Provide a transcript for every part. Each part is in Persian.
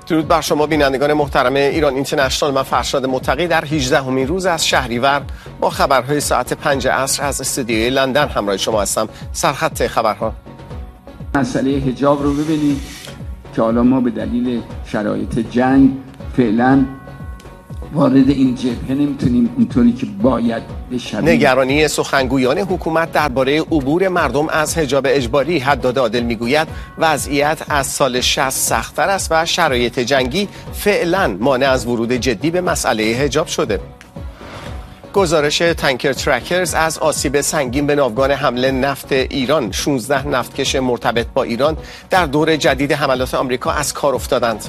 درود بر شما بینندگان محترم ایران اینترنشنال. من فرشاد متقی در 18مین روز از شهریور با خبرهای ساعت 5 عصر از استودیوی لندن همراه شما هستم. سرخط خبرها: مسئله حجاب رو ببینید که حالا ما به دلیل شرایط جنگ فعلا وارد این جبهه نمیتونیم اونطوری که باید بشیم. نگرانی سخنگویان حکومت درباره عبور مردم از حجاب اجباری. حداد عادل میگوید وضعیت از سال 60 سخت‌تر است و شرایط جنگی فعلا مانع از ورود جدی به مسئله حجاب شده. گزارش تانکر ترکرز از آسیب سنگین به ناوگان حمل نفت ایران. 16 نفتکش مرتبط با ایران در دور جدید حملات آمریکا از کار افتادند.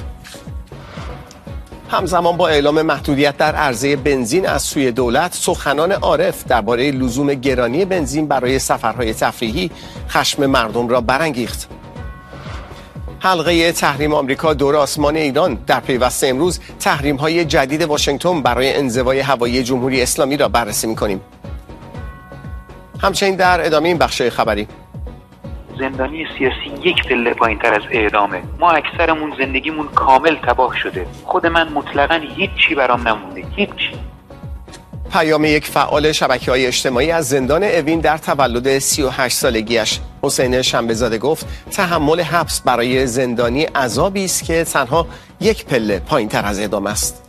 همزمان با اعلام محدودیت در عرضه بنزین از سوی دولت، سخنان عارف درباره لزوم گرانی بنزین برای سفرهای تفریحی خشم مردم را برانگیخت. حلقه تحریم آمریکا دور آسمان ایران. در پیوست امروز تحریم‌های جدید واشنگتن برای انزوای هوایی جمهوری اسلامی را بررسی می‌کنیم. همچنین در ادامه این بخش خبری: زندانی سیاسی یک پله پایین‌تر از اعدامه. ما اکثرمون زندگیمون کامل تباه شده. خود من مطلقاً هیچی برام نمونده، هیچی. پیام یک فعال شبکه‌های اجتماعی از زندان اوین در تولد 38 سالگیش. حسین شنبه‌زاده گفت تحمل حبس برای زندانی عذابی است که تنها یک پله پایین‌تر از اعدام است.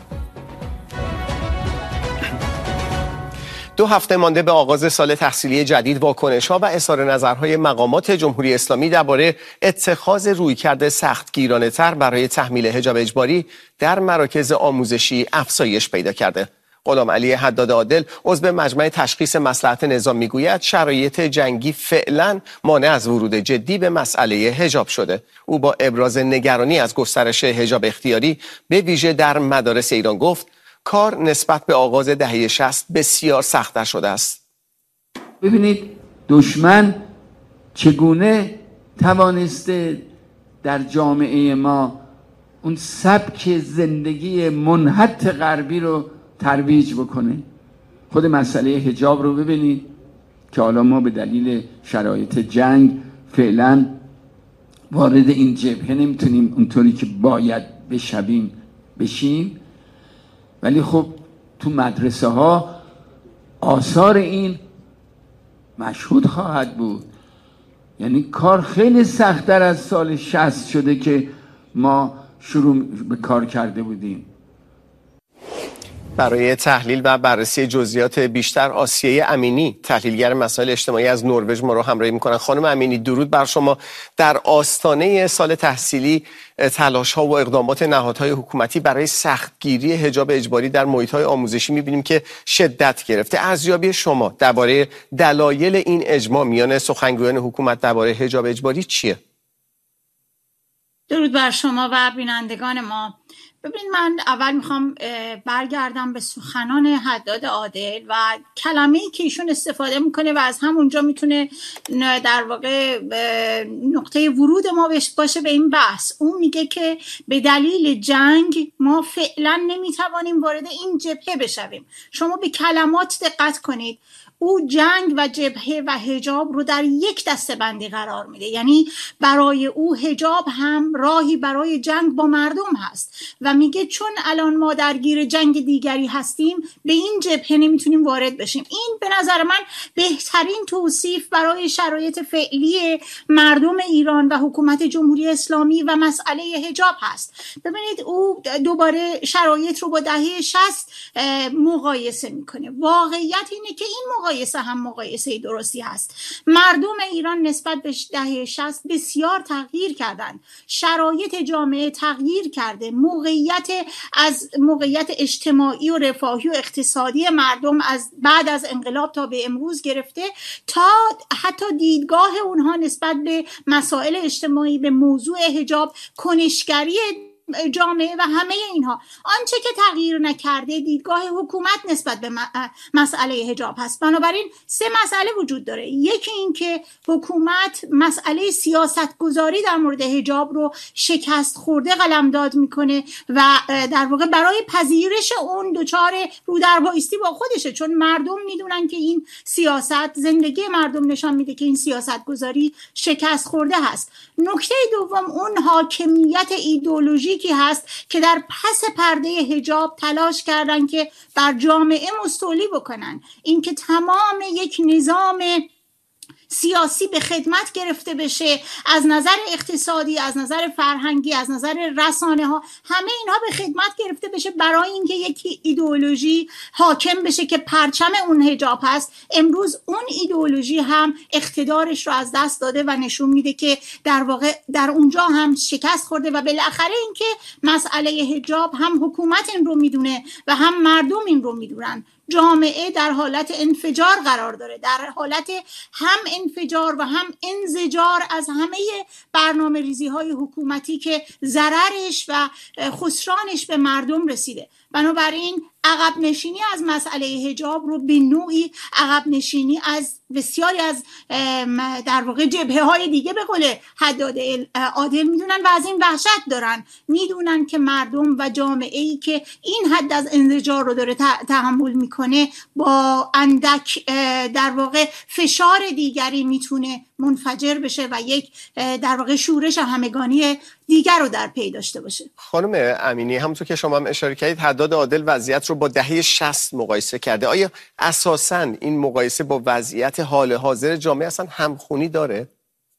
2 هفته مانده به آغاز سال تحصیلی جدید، واکنش‌ها و اظهار نظرهای مقامات جمهوری اسلامی درباره اتخاذ رویکرد سختگیرانه‌تر برای تحمیل حجاب اجباری در مراکز آموزشی افزایش پیدا کرده. غلامعلی حداد عادل، عضو مجمع تشخیص مصلحت نظام، میگوید شرایط جنگی فعلا مانع از ورود جدی به مسئله حجاب شده. او با ابراز نگرانی از گسترش حجاب اختیاری به ویژه در مدارس ایران گفت کار نسبت به آغاز دهه 60 بسیار سخت‌تر شده است. ببینید دشمن چگونه توانسته در جامعه ما اون سبک زندگی منحط غربی رو ترویج بکنه. خود مسئله حجاب رو ببینید که حالا ما به دلیل شرایط جنگ فعلا وارد این جبهه نمیتونیم اونطوری که باید بشیم، ولی خب تو مدرسه ها آثار این مشهود خواهد بود. یعنی کار خیلی سخت‌تر از سال 60 شده که ما شروع به کار کرده بودیم. برای تحلیل و بررسی جزئیات بیشتر آسیه امینی، تحلیلگر مسائل اجتماعی از نروژ، ما رو همراهی میکنن. خانم امینی، درود بر شما. در آستانه سال تحصیلی تلاش‌ها و اقدامات نهادهای حکومتی برای سختگیری حجاب اجباری در محیط‌های آموزشی می‌بینیم که شدت گرفته. ارزیابی شما درباره دلایل این اجماع میان سخنگویان حکومت درباره حجاب اجباری چیه؟ درود بر شما و بینندگان ما. ببین، من اول میخوام برگردم به سخنان حداد عادل و کلمه‌ای که ایشون استفاده میکنه و از همونجا میتونه در واقع نقطه ورود ما باشه به این بحث. اون میگه که به دلیل جنگ ما فعلا نمیتوانیم وارد این جبهه بشویم. شما به کلمات دقت کنید. او جنگ و جبهه و حجاب رو در یک دسته بندی قرار میده. یعنی برای او حجاب هم راهی برای جنگ با مردم هست و میگه چون الان ما درگیر جنگ دیگری هستیم به این جبهه نمیتونیم وارد بشیم. این به نظر من بهترین توصیف برای شرایط فعلی مردم ایران و حکومت جمهوری اسلامی و مسئله حجاب هست. ببینید، او دوباره شرایط رو با دهه 60 مقایسه میکنه. واقعیت اینه که این مقایسه هم مقایسه درستی هست. مردم ایران نسبت به دهه 60 بسیار تغییر کردند. شرایط جامعه تغییر کرده. موقعیت اجتماعی و رفاهی و اقتصادی مردم از بعد از انقلاب تا به امروز گرفته تا حتی دیدگاه اونها نسبت به مسائل اجتماعی، به موضوع حجاب، کنشگری جامعه و همه اینها. آنچه که تغییر نکرده دیدگاه حکومت نسبت به مسئله حجاب هست. بنابراین 3 مسئله وجود داره. یکی این که حکومت مسئله سیاست گذاری در مورد حجاب رو شکست خورده قلمداد میکنه و در واقع برای پذیرش اون دچار رو در وایستی با خودشه، چون مردم میدونن که این سیاست، زندگی مردم نشان میده که این سیاست گذاری شکست خورده هست. نکته دوم، اون حاکمیت ایدئولوژی ایدئولوژیکی هست که در پس پرده حجاب تلاش کردن که بر جامعه مستولی بکنن. این که تمام یک نظام سیاسی به خدمت گرفته بشه، از نظر اقتصادی، از نظر فرهنگی، از نظر رسانه ها، همه اینها به خدمت گرفته بشه برای اینکه یک ایدئولوژی حاکم بشه که پرچم اون حجاب هست. امروز اون ایدئولوژی هم اقتدارش رو از دست داده و نشون میده که در واقع در اونجا هم شکست خورده و بالاخره اینکه مسئله حجاب هم حکومت این رو میدونه و هم مردم این رو میدونن. جامعه در حالت انفجار قرار داره، در حالت هم انفجار و هم انزجار از همه برنامه ریزی های حکومتی که ضررش و خسرانش به مردم رسیده. بنابراین عقب نشینی از مسئله حجاب رو به نوعی عقب نشینی از بسیاری از در واقع جبهه های دیگه به قول حداد عادل میدونن و از این وحشت دارن. میدونن که مردم و جامعه‌ای که این حد از انزجار رو داره تحمل میکنه با اندک در واقع فشار دیگری میتونه منفجر بشه و یک در واقع شورش همگانی دیگر رو در پی داشته باشه. خانم امینی، همونطور که شما هم اشاره کردید، حداد عادل وضعیت رو با دهه 60 مقایسه کرده. آیا اساساً این مقایسه با وضعیت حال حاضر جامعه اصلا همخونی داره؟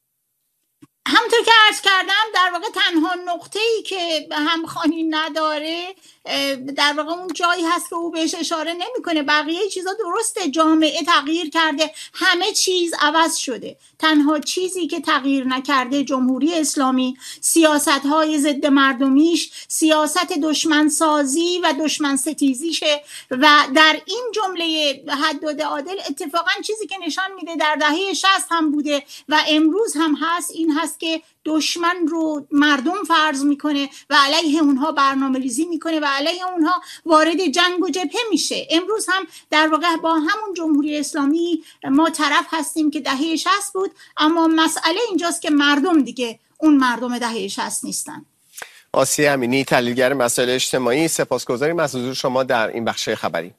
همونطور که عرض کردم در واقع تنها نقطه‌ای که همخوانی نداره در واقع اون جایی هست که او بهش اشاره نمیکنه. بقیه چیزا درسته، جامعه تغییر کرده، همه چیز عوض شده. تنها چیزی که تغییر نکرده جمهوری اسلامی، سیاست‌های ضد مردمیش، سیاست دشمنسازی و دشمن ستیزیشه. و در این جمله حداد عادل اتفاقا چیزی که نشان میده در دهه 60 هم بوده و امروز هم هست، این هست که دشمن رو مردم فرض میکنه و علیه اونها برنامه ریزی میکنه و علیه اونها وارد جنگ و جبهه میشه. امروز هم در واقع با همون جمهوری اسلامی ما طرف هستیم که دهه 60 بود، اما مسئله اینجاست که مردم دیگه اون مردم دهه 60 نیستن. آسیه امینی، تحلیلگر مسائل اجتماعی، سپاسگزاریم از حضور شما در این بخش خبری.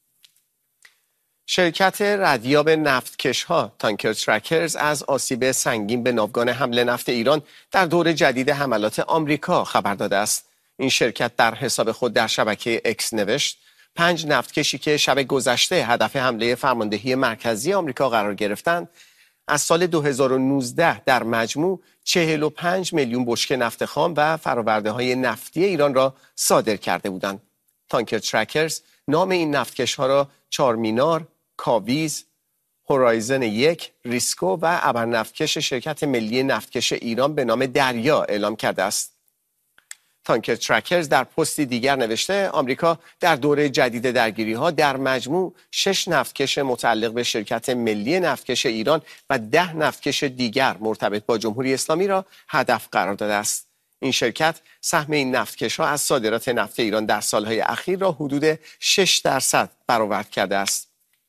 شرکت ردیاب نفتکش‌ها تانکر ترکرز از آسیب سنگین به ناوگان حمل نفت ایران در دور جدید حملات آمریکا خبر داده است. این شرکت در حساب خود در شبکه اکس نوشت 5 نفتکشی که شب گذشته هدف حمله فرماندهی مرکزی آمریکا قرار گرفتند از سال 2019 در مجموع 45 میلیون بشکه نفت خام و فرآورده‌های نفتی ایران را صادر کرده بودند. تانکر ترکرز نام این نفتکش‌ها را چارمینار، کاویز، هورایزن 1، ریسکو و ابرنفتکش شرکت ملی نفتکش ایران به نام دریا اعلام کرده است. تانکر ترکرز در پستی دیگر نوشته آمریکا در دوره جدید درگیری‌ها در مجموع 6 نفتکش متعلق به شرکت ملی نفتکش ایران و 10 نفتکش دیگر مرتبط با جمهوری اسلامی را هدف قرار داده است. این شرکت سهم این نفتکش‌ها از صادرات نفت ایران در سالهای اخیر را حدود 6% برآورد کرده است.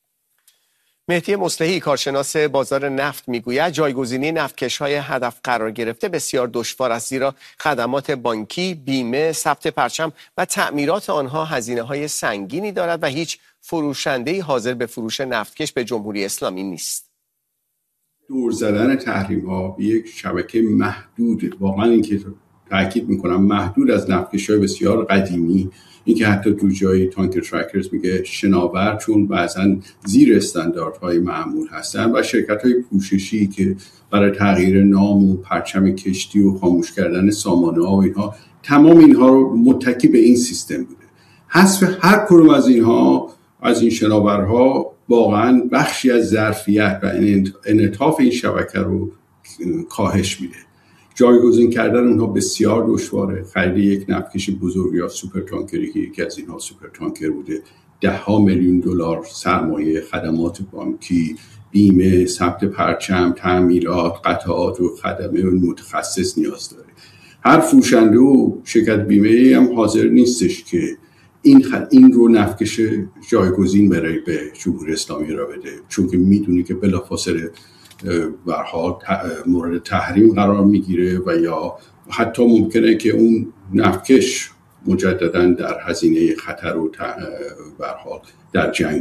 مهدی مصلحی، کارشناس بازار نفت، میگوید جایگزینی نفتکش‌های هدف قرار گرفته بسیار دشوار است، زیرا خدمات بانکی، بیمه، ثبت پرچم و تعمیرات آنها هزینه‌های سنگینی دارد و هیچ فروشنده‌ای حاضر به فروش نفتکش به جمهوری اسلامی نیست. دور زدن تحریم‌ها به یک شبکه محدود، واقعا این که تاکید میکنم محدود از نفتکش‌های بسیار قدیمی، این که حتی تو جای تانکر ترکرز میگه شناور، چون بعضا زیر استانداردهای معمول هستن، و شرکت‌های پوششی که برای تغییر نام و پرچم کشتی و خاموش کردن سامانه‌ها و اینها، تمام اینها رو متکی به این سیستم بوده. حذف هر کدوم از اینها، از این شناورها، واقعا بخشی از ظرفیت و انعطاف این شبکه رو کاهش میده. جایگزین کردن اونها بسیار دشواره. خرید یک نفتکش بزرگ یا سوپر تانکری که یکی از اینها سوپر تانکر بوده، $10 میلیون سرمایه، خدمات بانکی، بیمه، ثبت پرچم، تعمیرات، قطعات و خدمه متخصص نیاز داره. هر فروشنده و شرکت بیمه هم حاضر نیستش که این رو نفتکش جایگزین برای به جمهوری اسلامی را بده، چون که میدونی که بلافاصله برها مورد تحریم قرار میگیره و یا حتی ممکنه که اون نفتکش مجددا در هزینه خطر و برها در جنگ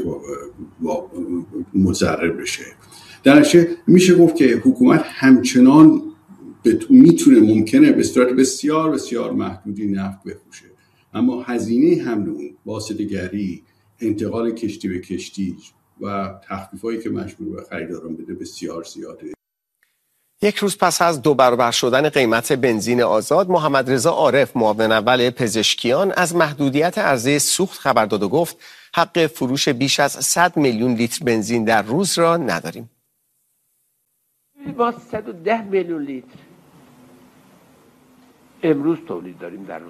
مضرر بشه. در نتیجه میشه گفت که حکومت همچنان میتونه ممکنه به صورت بسیار بسیار محدودی نفت بفروشه، اما هزینه حمل اون، واسطه‌گری، انتقال کشتی به کشتی و تخفیفایی که مجبور به خریداران بده بسیار زیاده. یک روز پس از 2 برابر شدن قیمت بنزین آزاد، محمد رضا عارف معاون اول پزشکیان از محدودیت عرضه سوخت خبر داد و گفت حق فروش بیش از 100 میلیون لیتر بنزین در روز را نداریم. ما 110 میلیون لیتر امروز تولید داریم در روز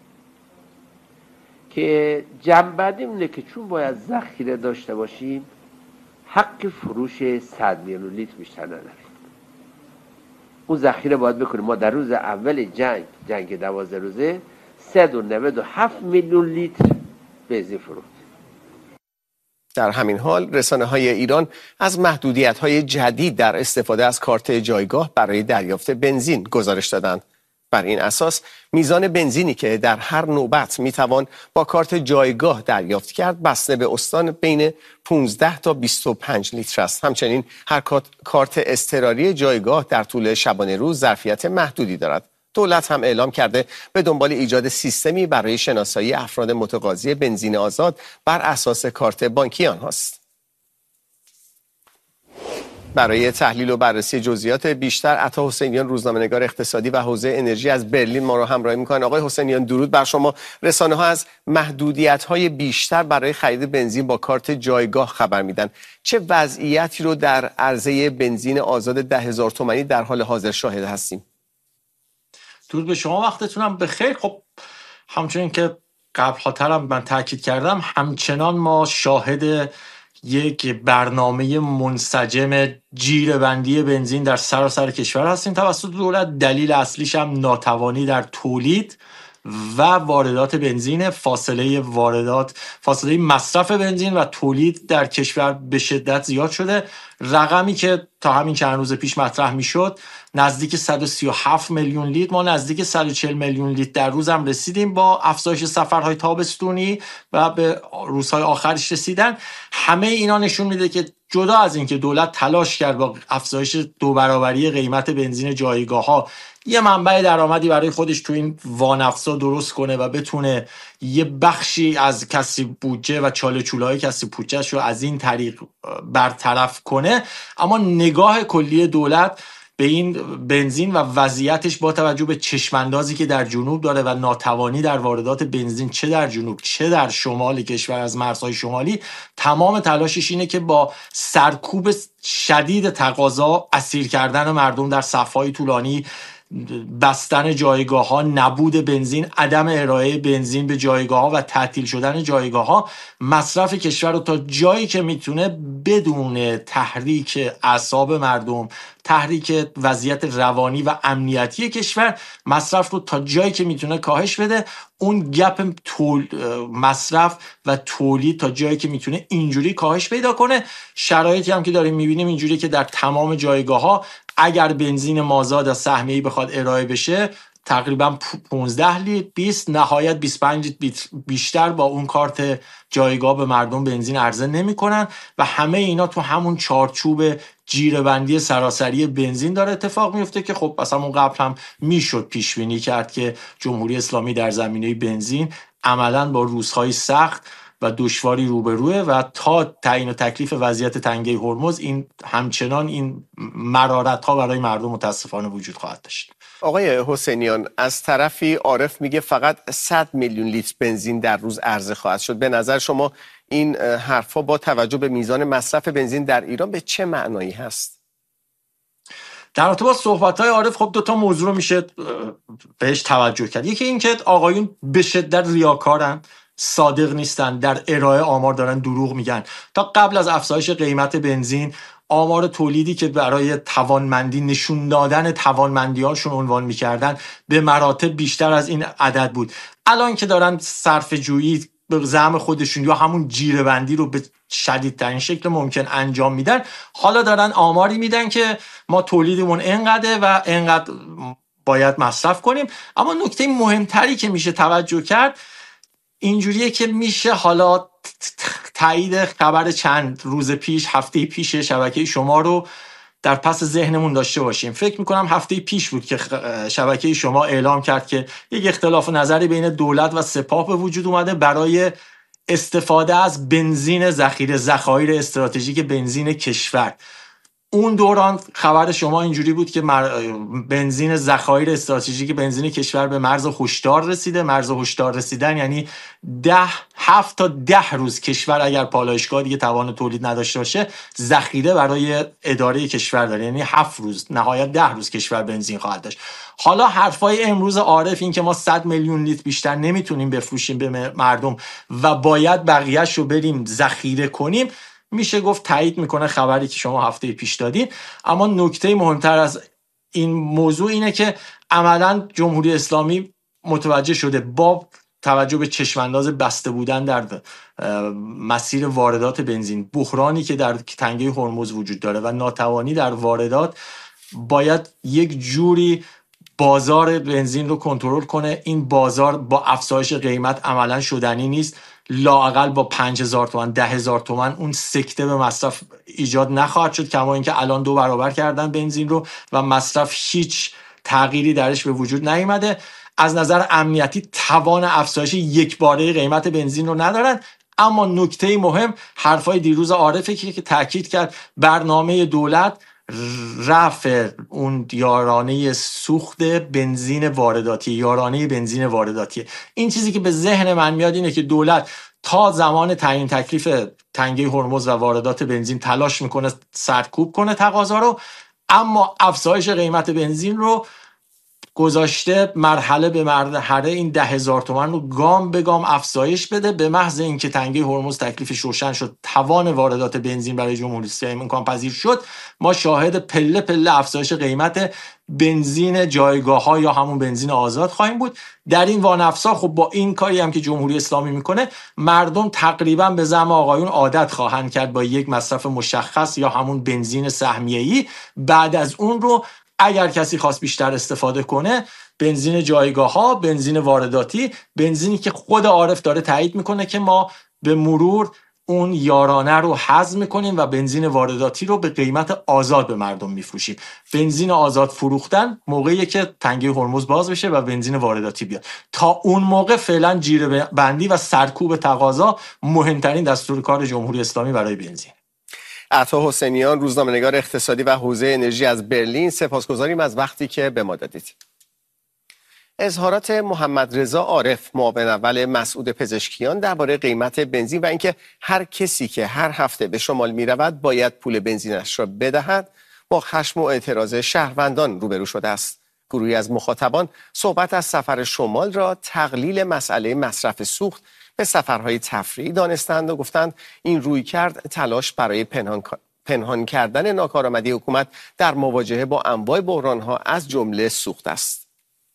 که جنبندی اینه که چون باید ذخیره داشته باشیم حق فروش 100 میلیون لیتر بیشتر نداریم. اون ذخیره باید بکنیم. ما در روز اول جنگ 12 روزه 197 میلیون لیتر بنزین فروختیم. در همین حال رسانه‌های ایران از محدودیت‌های جدید در استفاده از کارت جایگاه برای دریافت بنزین گزارش دادند. بر این اساس میزان بنزینی که در هر نوبت میتوان با کارت جایگاه دریافت کرد بسته به استان بین 15 تا 25 لیتر است. همچنین هر کارت اضطراری جایگاه در طول شبانه روز ظرفیت محدودی دارد. دولت هم اعلام کرده به دنبال ایجاد سیستمی برای شناسایی افراد متقاضی بنزین آزاد بر اساس کارت بانکی آنهاست. برای تحلیل و بررسی جزئیات بیشتر عطا حسینیان روزنامه‌نگار اقتصادی و حوزه انرژی از برلین ما را همراهی می‌کنند. آقای حسینیان درود بر شما. رسانه‌ها از محدودیت‌های بیشتر برای خرید بنزین با کارت جایگاه خبر میدن. چه وضعیتی رو در عرضه بنزین آزاد 10,000 تومانی در حال حاضر شاهد هستیم؟ درود به شما، وقتتونم بخیر. خب همچنین که قبل‌ها من تاکید کردم، همچنان ما شاهد یک برنامه منسجم جیره‌بندی بنزین در سراسر کشور هستیم توسط دولت. دلیل اصلیش هم ناتوانی در تولید و واردات بنزین، فاصله مصرف بنزین و تولید در کشور به شدت زیاد شده. رقمی که تا همین چند روز پیش مطرح میشد نزدیک 137 میلیون لیتر، ما نزدیک 140 میلیون لیتر در روز هم رسیدیم با افزایش سفرهای تابستونی و به روزهای آخرش رسیدن. همه اینا نشون میده که جدا از اینکه دولت تلاش کرد با افزایش 2 برابری قیمت بنزین جایگاه‌ها یه منبع درآمدی برای خودش تو این وانفسا درست کنه و بتونه یه بخشی از کسری بودجه و چاله چوله‌های کسری بودجه‌اش رو از این طریق برطرف کنه، اما نگاه کلی دولت به این بنزین و وضعیتش با توجه به چشماندازی که در جنوب داره و ناتوانی در واردات بنزین چه در جنوب چه در شمال کشور از مرزهای شمالی، تمام تلاشش اینه که با سرکوب شدید تقاضا، اسیر کردن مردم در صف‌های طولانی، بستن جایگاه‌ها، نبود بنزین، عدم ارائه بنزین به جایگاه‌ها و تعطیل شدن جایگاه‌ها، مصرف کشور رو تا جایی که میتونه بدون تحریک اعصاب مردم، تحریک وضعیت روانی و امنیتی کشور، مصرف رو تا جایی که میتونه کاهش بده. اون گپ مصرف و تولید تا جایی که میتونه اینجوری کاهش پیدا کنه. شرایطی هم که داریم میبینیم اینجوری که در تمام جایگاه‌ها اگر بنزین مازاد از سهمیه‌ای بخواد ارائه بشه تقریبا 15 لیتر 20 نهایت 25 لیتر بیشتر با اون کارت جایگاه به مردم بنزین عرضه نمی‌کنن و همه اینا تو همون چارچوب جیره‌بندی سراسری بنزین داره اتفاق میفته که خب مثلا اون قبل هم میشد پیش بینی کرد که جمهوری اسلامی در زمینه بنزین عملاً با روزهای سخت و دشواری روبروه و تا تعیین و تکلیف وضعیت تنگه هرمز این همچنان این مرارت‌ها برای مردم متاسفانه وجود خواهد داشت. آقای حسینیان، از طرفی عارف میگه فقط 100 میلیون لیتر بنزین در روز عرضه خواهد شد. به نظر شما این حرفا با توجه به میزان مصرف بنزین در ایران به چه معنایی هست؟ در رابطه با صحبت‌های عارف خب 2 موضوع رو میشه بهش توجه کرد. یکی این که آقایون به شدت ریاکارن، صادق نیستن، در ارائه آمار دارن دروغ میگن. تا قبل از افزایش قیمت بنزین آمار تولیدی که برای توانمندی نشون دادن توانمندی‌هاشون عنوان می‌کردن به مراتب بیشتر از این عدد بود. الان که دارن صرفه‌جویی به زعم خودشون یا همون جیره‌بندی رو به شدیدترین شکل ممکن انجام میدن، حالا دارن آماری میدن که ما تولیدمون اینقدره و اینقدر باید مصرف کنیم. اما نکته مهمتری که میشه توجه کرد اینجوریه که میشه حالا تایید خبر چند روز پیش، هفته پیش شبکه شما رو در پس ذهنمون داشته باشیم. فکر میکنم هفته پیش بود که شبکه شما اعلام کرد که یک اختلاف نظری بین دولت و سپاه به وجود اومده برای استفاده از بنزین ذخایر استراتژیک بنزین کشور. اون دوران خبر شما اینجوری بود که بنزین ذخایر استراتژیک بنزین کشور به مرز هشدار رسیده. مرز هشدار رسیدن یعنی 7 تا 10 روز کشور اگر پالایشگاه دیگه توان تولید نداشته باشه ذخیره برای اداره کشور داره، یعنی 7 روز نهایت 10 روز کشور بنزین خواهد داشت. حالا حرفای امروز عارف این که ما 100 میلیون لیتر بیشتر نمیتونیم بفروشیم به مردم و باید بقیه‌اش رو بریم ذخیره کنیم، میشه گفت تایید میکنه خبری که شما هفته پیش دادین. اما نکته مهمتر از این موضوع اینه که عملاً جمهوری اسلامی متوجه شده با توجه به چشمانداز بسته بودن در مسیر واردات بنزین، بحرانی که در تنگه هرمز وجود داره و ناتوانی در واردات، باید یک جوری بازار بنزین رو کنترل کنه. این بازار با افزایش قیمت عملاً شدنی نیست. لااقل با 5000 تومان 10000 تومان اون سکته به مصرف ایجاد نخواهد شد، کما اینکه الان 2 برابر کردن بنزین رو و مصرف هیچ تغییری درش به وجود نیامده. از نظر امنیتی توان افزایش یکباره قیمت بنزین رو ندارن. اما نکته مهم حرفای دیروز عارفه که تاکید کرد برنامه دولت رفع اون یارانه سوخت بنزین وارداتی، یارانه بنزین وارداتی. این چیزی که به ذهن من میاد اینه که دولت تا زمان تعیین تکلیف تنگه هرمز و واردات بنزین تلاش میکنه سرکوب کنه تقاضا رو، اما افزایش قیمت بنزین رو گذاشته مرحله به مرحله این 10000 تومان رو گام به گام افزایش بده. به محض اینکه تنگه هرمز تکلیفش روشن شد، توان واردات بنزین برای جمهوری اسلامی امکان پذیر شد، ما شاهد پله پله افزایش قیمت بنزین جایگاه‌ها یا همون بنزین آزاد خواهیم بود. در این وانفسا خب با این کاری هم که جمهوری اسلامی میکنه، مردم تقریبا به زعم آقایون عادت خواهند کرد با یک مصرف مشخص یا همون بنزین سهمیه‌ای. بعد از اون رو اگر کسی خواست بیشتر استفاده کنه، بنزین جایگاه‌ها، بنزین وارداتی، بنزینی که خود عارف داره تایید میکنه که ما به مرور اون یارانه رو حذف میکنیم و بنزین وارداتی رو به قیمت آزاد به مردم میفروشیم. بنزین آزاد فروختن موقعی که تنگه هرمز باز بشه و بنزین وارداتی بیاد. تا اون موقع فعلا جیره بندی و سرکوب تقاضا مهمترین دستور کار جمهوری اسلامی برای بنزین. عطا حسینیان، روزنامه‌نگار اقتصادی و حوزه انرژی از برلین، سپاسگزاریم از وقتی که به ما دادید. اظهارات محمد رضا عارف، معاون اول مسعود پزشکیان، درباره قیمت بنزین و اینکه هر کسی که هر هفته به شمال می‌رود باید پول بنزینش را بدهد، با خشم و اعتراض شهروندان روبرو شده است. گروهی از مخاطبان صحبت از سفر شمال را تقلیل مسئله مصرف سوخت به سفرهای تفریحی دانستند و گفتند این رویکرد تلاش برای پنهان کردن ناکارآمدی حکومت در مواجهه با انواع بحران‌ها از جمله سوخت است.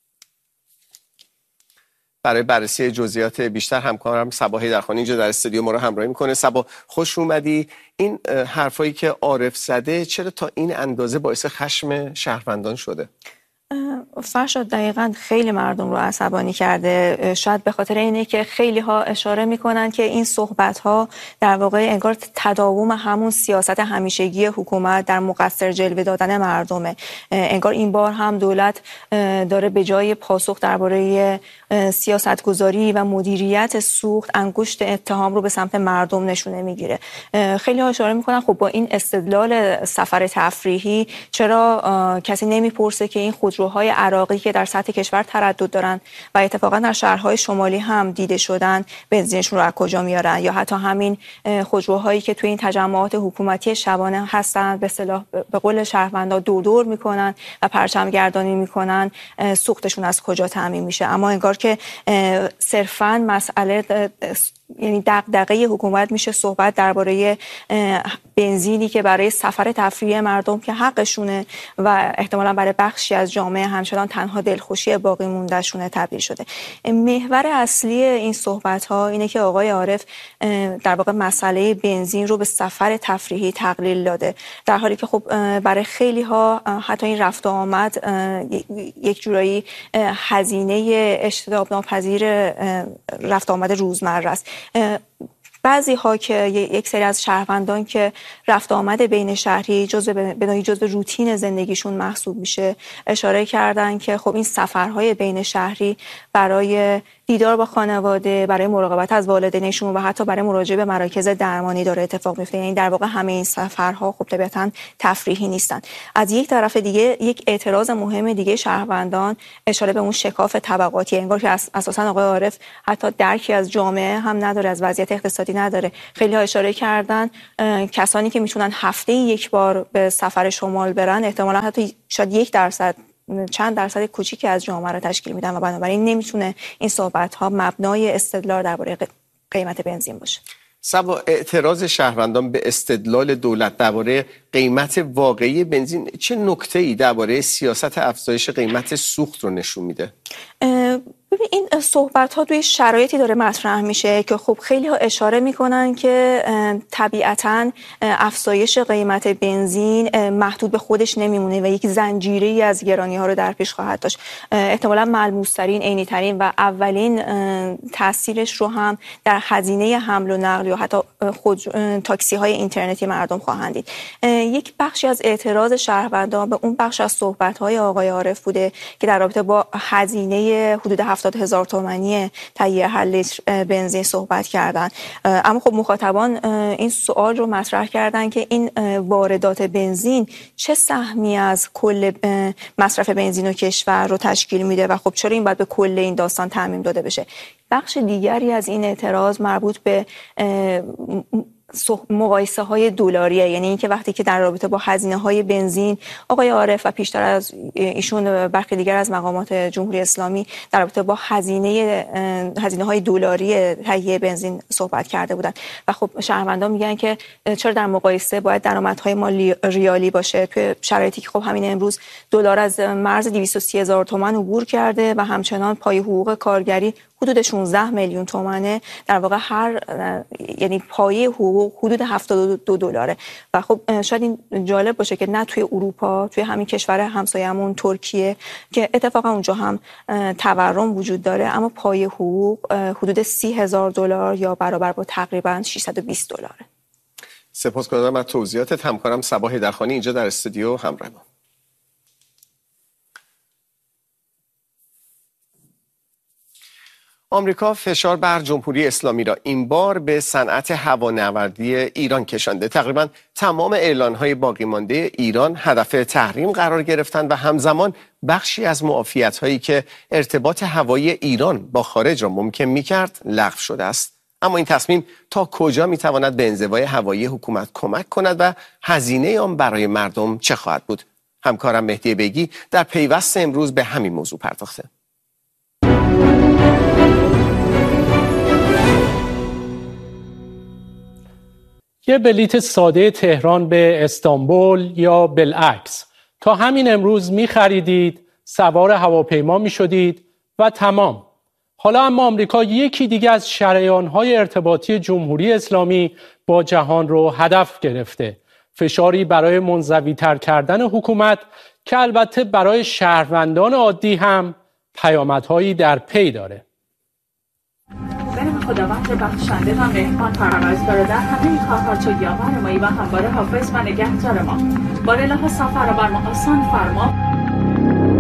برای بررسی جزئیات بیشتر همکارم صبا حیدرخانی اینجا در استودیو ما رو همراهی میکنه. صبا، خوش اومدی. این حرفایی که عارف زده چرا تا این اندازه باعث خشم شهروندان شده؟ فرشاد، دقیقاً خیلی مردم رو عصبانی کرده. شاید به خاطر اینه که خیلی ها اشاره میکنن که این صحبت ها در واقع انگار تداوم همون سیاست همیشگی حکومت در مقصر جلوه دادن مردمه. انگار این بار هم دولت داره به جای پاسخ درباره سیاستگذاری و مدیریت سوخت انگشت اتهام رو به سمت مردم نشونه میگیره. خیلی ها اشاره میکنن خب با این استدلال سفر تفریحی چرا کسی نمیپرسه که این خودروهای عراقی که در سطح کشور تردد دارن و اتفاقا در شهرهای شمالی هم دیده شدن بنزینشون رو از کجا میارن، یا حتی همین خودروهایی که توی این تجمعات حکومتی شبانه هستن به اصطلاح به قول شهروندا دور میکنن و پرچم گردانی میکنن، سوختشون از کجا تامین میشه. اما انگار که صرفاً مسئله یعنی دغدغه حکومت میشه صحبت درباره بنزینی که برای سفر تفریحی مردم که حقشونه و احتمالاً برای بخشی از جامعه همچنان تنها دلخوشی باقی مونده شونه تبدیل شده. محور اصلی این صحبت ها اینه که آقای عارف در واقع مسئله بنزین رو به سفر تفریحی تقلیل داده، در حالی که خب برای خیلی ها حتی این رفت و آمد یک جورایی هزینه اجتناب ناپذیر رفت و آمد روزمره است. بعضی ها که یک سری از شهروندان که رفت آمد بین شهری جزء روتین زندگیشون محسوب میشه اشاره کردن که خب این سفرهای بین شهری برای دیدار با خانواده، برای مراقبت از والدینشون و حتی برای مراجعه به مراکز درمانی داره اتفاق میفته. یعنی در واقع همه این سفرها خب طبیعتاً تفریحی نیستن. از یک طرف دیگه یک اعتراض مهم دیگه شهروندان اشاره به اون شکاف طبقاتی، انگار که اساساً آقای عارف حتی درکی از جامعه هم نداره، از وضعیت اقتصادی نداره. خیلی ها اشاره کردن کسانی که میتونن هفته یک بار به سفر شمال برن احتمالاً حتی شاید 1% چند درصد کوچیکی از جامعه را تشکیل میدن و بنابراین نمیتونه این صحبت ها مبنای استدلال درباره قیمت بنزین باشه. صبا، اعتراض شهروندان به استدلال دولت درباره قیمت واقعی بنزین چه نکته‌ای درباره سیاست افزایش قیمت سوخت رو نشون میده؟ ببین این صحبت ها توی شرایطی داره مطرح میشه که خب خیلی ها اشاره میکنن که طبیعتاً افزایش قیمت بنزین محدود به خودش نمیمونه و یک زنجیره‌ای از گرانی ها رو در پیش خواهد داشت. احتمالاً ملموس ترین، عینی ترین و اولین تاثیرش رو هم در هزینه حمل و نقل یا حتی خود تاکسی های اینترنتی مردم خواهند دید. یک بخشی از اعتراض شهروندان به اون بخش از صحبت های آقای عارف بوده که در رابطه با هزینه حدود 70,000 تومانی تهیه هر لیتر بنزین صحبت کردن. اما خب مخاطبان این سوال رو مطرح کردن که این واردات بنزین چه سهمی از کل مصرف بنزین و کشور رو تشکیل میده و خب چرا این باید به کل این داستان تعمیم داده بشه. بخش دیگری از این اعتراض مربوط به مقایسه های دلاریه، یعنی اینکه وقتی که در رابطه با هزینه های بنزین آقای عارف و پیشتر از ایشون برخی دیگر از مقامات جمهوری اسلامی در رابطه با هزینه های دلاری تهیه بنزین صحبت کرده بودن و خب شهروندان میگن که چرا در مقایسه باید درآمدهای ما ریالی باشه توی شرایطی که خب همین امروز دلار از مرز 230,000 تومان عبور کرده و همچنان پای حقوق کارگری حدود 16 میلیون تومانه. در واقع یعنی پایه حقوق حدود 72 دلاره و خب شاید این جالب باشه که نه توی اروپا، توی همین کشور همسایه‌مون ترکیه که اتفاقا اونجا هم تورم وجود داره، اما پایه حقوق حدود 30,000 دلار یا برابر با تقریبا 620 دلاره. سپاسگزارم از توضیحاتت. همکارم صبا حیدرخانی اینجا در استودیو همراه ما. آمریکا فشار بر جمهوری اسلامی را این بار به صنعت هوانوردی ایران کشانده. تقریبا تمام اعلان‌های باقی مانده ایران هدف تحریم قرار گرفتند و همزمان بخشی از معافیت‌هایی که ارتباط هوایی ایران با خارج را ممکن می‌کرد لغو شده است. اما این تصمیم تا کجا می‌تواند به انزوای هوایی حکومت کمک کند و هزینه آن برای مردم چه خواهد بود؟ همکارم مهدی بیگی در پیوست امروز به همین موضوع پرداخته. یه بلیت ساده تهران به استانبول یا بالعکس تا همین امروز می خریدید، سوار هواپیما می شدید و تمام. حالا اما آمریکا یکی دیگه از شریان‌های ارتباطی جمهوری اسلامی با جهان رو هدف گرفته. فشاری برای منزوی‌تر کردن حکومت که البته برای شهروندان عادی هم پیامدهایی در پی داره. خداوند بخشنده و مهربان پروردگار در همه کارها چو یاور مایی و همواره حافظ و نگهدار ما. بار الله سفر بر ما آسان فرما.